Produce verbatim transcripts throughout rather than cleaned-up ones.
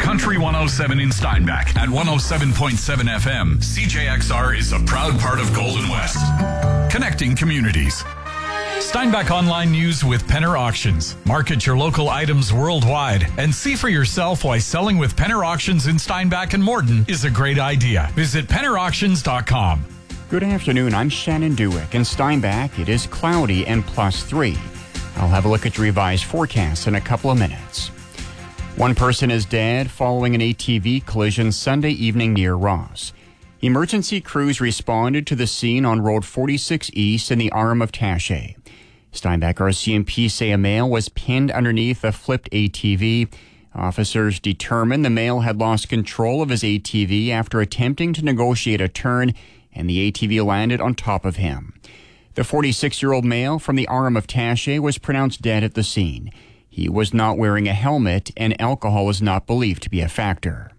Country one oh seven in Steinbach at one oh seven point seven F M. C J X R is a proud part of Golden West. Connecting communities. Steinbach Online News with Penner Auctions. Market your local items worldwide and see for yourself why selling with Penner Auctions in Steinbach and Morden is a great idea. Visit penner auctions dot com. Good afternoon. I'm Shannon Dewick. In Steinbach, it is cloudy and plus three. I'll have a look at your revised forecast in a couple of minutes. One person is dead following an A T V collision Sunday evening near Ross. Emergency crews responded to the scene on Road forty-six East in the Arm of Taché. Steinbach R C M P say a male was pinned underneath a flipped A T V. Officers determined the male had lost control of his A T V after attempting to negotiate a turn, and the A T V landed on top of him. The forty-six-year-old male from the Arm of Taché was pronounced dead at the scene. He was not wearing a helmet, and alcohol is not believed to be a factor.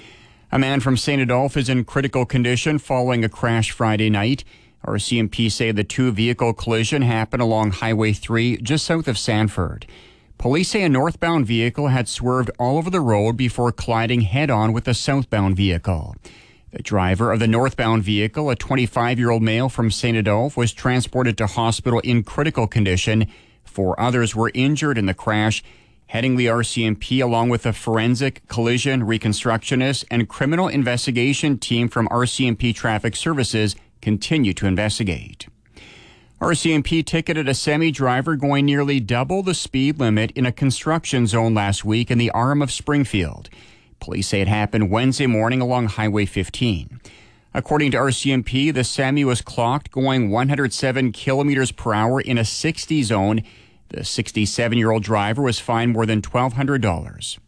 A man from Saint Adolphe is in critical condition following a crash Friday night. R C M P say the two-vehicle collision happened along Highway three just south of Sanford. Police say a northbound vehicle had swerved all over the road before colliding head-on with a southbound vehicle. The driver of the northbound vehicle, a twenty-five-year-old male from Saint Adolphe, was transported to hospital in critical condition. Four others were injured in the crash. Headingley R C M P, along with a forensic, collision, reconstructionist, and criminal investigation team from R C M P Traffic Services, continue to investigate. R C M P ticketed a semi-driver going nearly double the speed limit in a construction zone last week in the Arm of Springfield. Police say it happened Wednesday morning along Highway fifteen. According to R C M P, the semi was clocked going one hundred seven kilometers per hour in a sixty zone. The sixty-seven-year-old driver was fined more than twelve hundred dollars.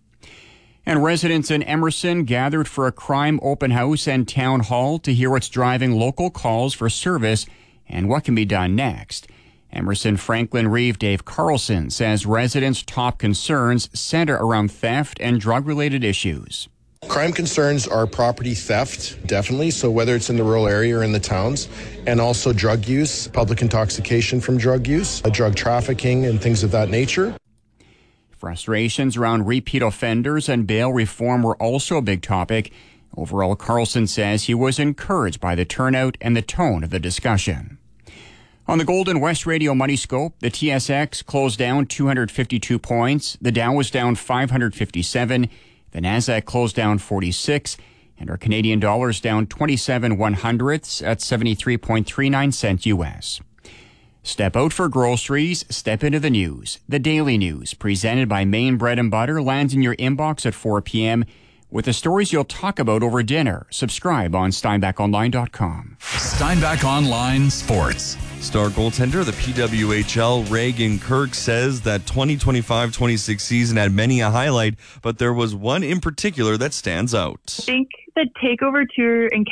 And residents in Emerson gathered for a crime open house and town hall to hear what's driving local calls for service and what can be done next. Emerson Franklin Reeve Dave Carlson says residents' top concerns center around theft and drug-related issues. Crime concerns are property theft, definitely, so whether it's in the rural area or in the towns, and also drug use, public intoxication from drug use, drug trafficking, and things of that nature. Frustrations around repeat offenders and bail reform were also a big topic. Overall, Carlson says he was encouraged by the turnout and the tone of the discussion. On the Golden West Radio Money Scope, the T S X closed down two hundred fifty-two points, the Dow was down five hundred fifty-seven, the Nasdaq closed down forty-six, and our Canadian dollar is down twenty-seven one hundredths at seventy-three point three nine cents U S. Step out for groceries, step into the news. The Daily News, presented by Maine Bread and Butter, lands in your inbox at four p.m. with the stories you'll talk about over dinner. Subscribe on steinbach online dot com. Steinbach Online Sports. Star goaltender, the P W H L, Reagan Kirk, says that twenty twenty-five twenty-six season had many a highlight, but there was one in particular that stands out. I think the Takeover Tour in